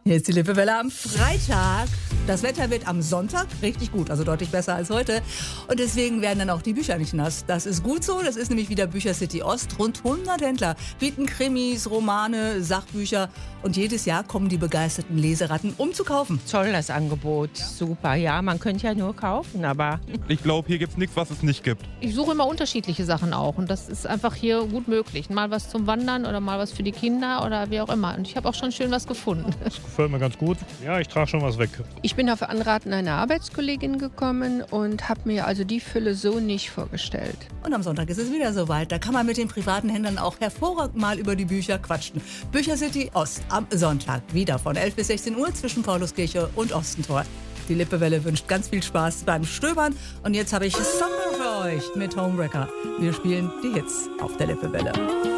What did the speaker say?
Hier ist die Lippewelle am Freitag. Das Wetter wird am Sonntag richtig gut, also deutlich besser als heute. Und deswegen werden dann auch die Bücher nicht nass. Das ist gut so, das ist nämlich wieder Büchercity Ost. Rund 100 Händler bieten Krimis, Romane, Sachbücher. Und jedes Jahr kommen die begeisterten Leseratten, um zu kaufen. Toll, das Angebot. Super. Ja, man könnte ja nur kaufen, aber... Ich glaube, hier gibt es nichts, was es nicht gibt. Ich suche immer unterschiedliche Sachen auch. Und das ist einfach hier gut möglich. Mal was zum Wandern oder mal was für die Kinder oder wie auch immer. Und ich habe auch schon schön was gefunden. Das gefällt mir ganz gut. Ja, ich trage schon was weg. Ich bin auf Anraten einer Arbeitskollegin gekommen und habe mir also die Fülle so nicht vorgestellt. Und am Sonntag ist es wieder soweit. Da kann man mit den privaten Händlern auch hervorragend mal über die Bücher quatschen. Büchercity Ost am Sonntag wieder von 11 bis 16 Uhr zwischen Pauluskirche und Ostentor. Die Lippewelle wünscht ganz viel Spaß beim Stöbern. Und jetzt habe ich Summer für euch mit Homewrecker. Wir spielen die Hits auf der Lippewelle.